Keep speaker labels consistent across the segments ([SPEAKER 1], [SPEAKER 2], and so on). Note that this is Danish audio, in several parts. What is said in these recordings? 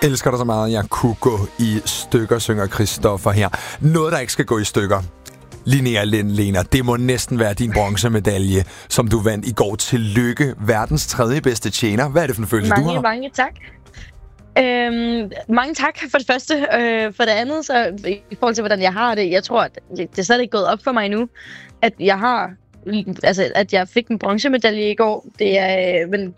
[SPEAKER 1] elsker dig så meget, jeg kunne gå i stykker, synger Christoffer her. Noget, der ikke skal gå i stykker. Linnea Lena, det må næsten være din bronzemedalje, som du vandt i går. Tillykke, verdens 3. bedste tjener. Hvad er det for en følelse, du har?
[SPEAKER 2] Mange tak. Mange tak for det første. For det andet, så i forhold til, hvordan jeg har det, jeg tror, at det er slet ikke gået op for mig nu, at jeg har, at jeg fik en bronzemedalje i går. Det er en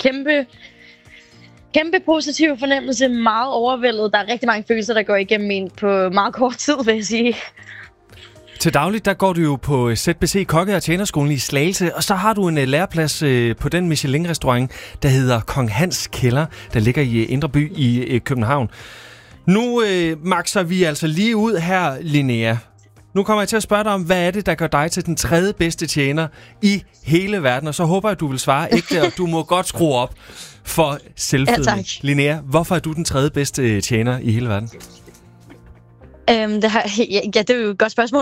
[SPEAKER 2] kæmpe positiv fornemmelse, meget overvældet. Der er rigtig mange følelser, der går igennem en på meget kort tid, vil jeg sige.
[SPEAKER 3] Til dagligt, der går du jo på ZBC Kokke- og Tjenerskolen i Slagelse, og så har du en læreplads på den Michelin-restaurant, der hedder Kong Hans Kælder, der ligger i Indre By i København. Nu makser vi altså lige ud her, Linnea. Nu kommer jeg til at spørge dig om, hvad er det, der gør dig til den 3. bedste tjener i hele verden? Og så håber jeg, at du vil svare ægte, og du må godt skrue op for selvfedme.
[SPEAKER 2] Ja,
[SPEAKER 3] Linnea, hvorfor er du den 3. bedste tjener i hele verden?
[SPEAKER 2] Det er jo et godt spørgsmål.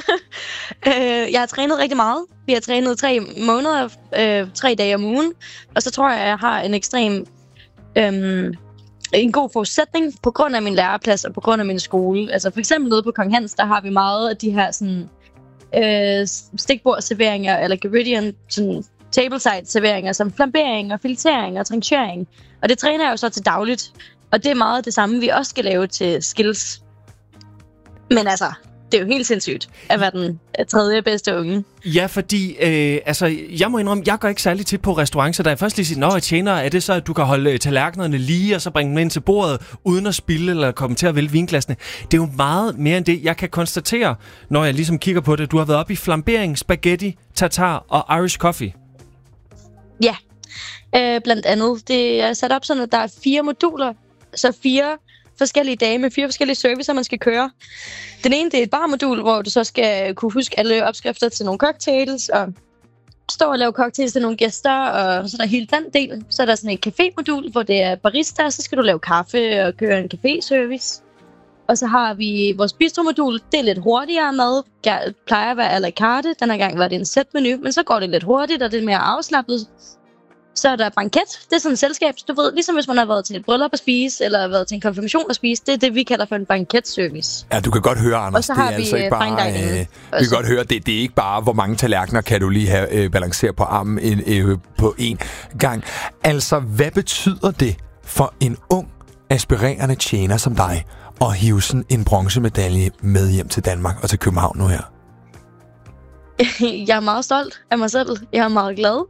[SPEAKER 2] Jeg har trænet rigtig meget. Vi har trænet 3 måneder, 3 dage om ugen. Og så tror jeg har en ekstrem en god forudsætning på grund af min læreplads og på grund af min skole. Altså for eksempel nede på Kong Hans, der har vi meget af de her sådan stikbordserveringer eller Geridian sådan tableside serveringer som flambering og filetering og trinkering. Og det træner jeg jo så til dagligt. Og det er meget det samme, vi også skal lave til skills. Men altså, det er jo helt sindssygt at være den 3. bedste unge.
[SPEAKER 3] Ja, fordi jeg må indrømme, jeg går ikke særlig tit på restauranter, der jeg først lige siger, når jeg tjener, er det så, at du kan holde tallerkenerne lige, og så bringe dem ind til bordet, uden at spilde eller komme til at vælge vinglasene. Det er jo meget mere end det. Jeg kan konstatere, når jeg ligesom kigger på det, du har været oppe i flambering, spaghetti, tartar og Irish coffee.
[SPEAKER 2] Ja, blandt andet. Det er sat op sådan, at der er 4 moduler, så 4 forskellige dage med 4 forskellige servicer, man skal køre. Den ene, det er et barmodul, hvor du så skal kunne huske alle opskrifter til nogle cocktails, og stå og lave cocktails til nogle gæster, og så er der hele den del. Så er der sådan et café-modul, hvor det er barista, så skal du lave kaffe og køre en café-service. Og så har vi vores bistro-modul, det er lidt hurtigere mad. Det plejer at være à la carte, den her gang var det en sætmenu, men så går det lidt hurtigt, og det er mere afslappet. Så er der banket. Det er sådan et selskab, du ved, ligesom hvis man har været til et bryllup at spise, eller været til en konfirmation at spise. Det er det, vi kalder for en banketservice.
[SPEAKER 1] Ja, du kan godt høre, Anders.
[SPEAKER 2] Og så har
[SPEAKER 1] det er altså ikke bare, vi kan godt høre, det er ikke bare, hvor mange tallerkener kan du lige have balanceret på armen på én gang. Altså, hvad betyder det for en ung, aspirerende tjener som dig at hive sådan en bronzemedalje med hjem til Danmark og til København nu her?
[SPEAKER 2] Jeg er meget stolt af mig selv. Jeg er meget glad.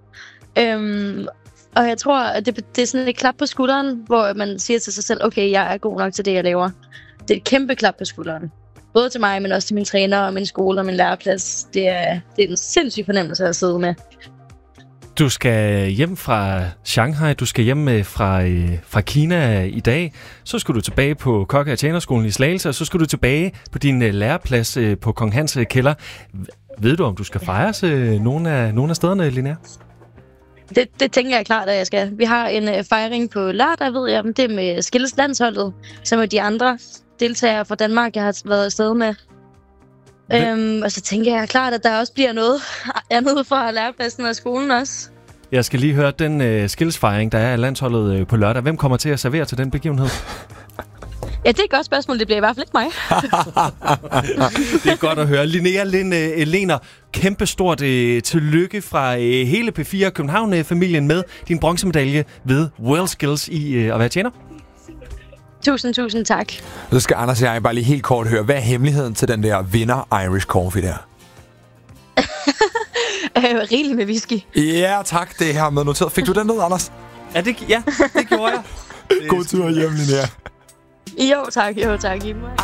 [SPEAKER 2] Og jeg tror, at det er sådan et klap på skulderen, hvor man siger til sig selv, okay, jeg er god nok til det, jeg laver. Det er et kæmpe klap på skulderen. Både til mig, men også til mine trænere og min skole og min læreplads. Det er en sindssyg fornemmelse at sidde med.
[SPEAKER 3] Du skal hjem fra Shanghai, du skal hjem fra Kina i dag. Så skal du tilbage på Kokke- og Tjenerskolen i Slagelse, og så skal du tilbage på din læreplads på Kong Hans Kælder. Ved du, om du skal fejres nogle af stederne, Linnea?
[SPEAKER 2] Det tænker jeg klart, at jeg skal. Vi har en fejring på lørdag, ved jeg, det er med Skills landsholdet, som er de andre deltagere fra Danmark, jeg har været afsted med. Og så tænker jeg klart, at der også bliver noget andet fra lærepladsen og skolen også.
[SPEAKER 3] Jeg skal lige høre den skillsfejring, der er af landsholdet på lørdag. Hvem kommer til at servere til den begivenhed?
[SPEAKER 2] Ja, det er et godt spørgsmål. Det bliver i hvert fald ikke mig.
[SPEAKER 3] Det er godt at høre. Linnea Lena, kæmpestort tillykke fra hele P4 København-familien med din bronzemedalje ved World Skills i at være tjener.
[SPEAKER 2] Tusind tak.
[SPEAKER 1] Så skal Anders og jeg bare lige helt kort høre, hvad er hemmeligheden til den der vinder Irish Coffee der?
[SPEAKER 2] Rigeligt med whisky.
[SPEAKER 1] Ja, tak. Det her med noteret. Fik du den ned, Anders?
[SPEAKER 3] Ja, det gjorde jeg.
[SPEAKER 1] God tur hjem, Linnea.
[SPEAKER 2] Jo tak.